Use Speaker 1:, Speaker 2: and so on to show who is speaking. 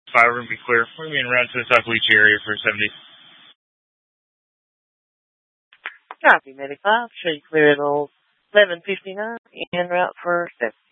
Speaker 1: 5, we're going to be clear. We're going to be en route to the South Leach area for 70.
Speaker 2: Copy, Medic 5. Show you clear at 11:59 en route for 70.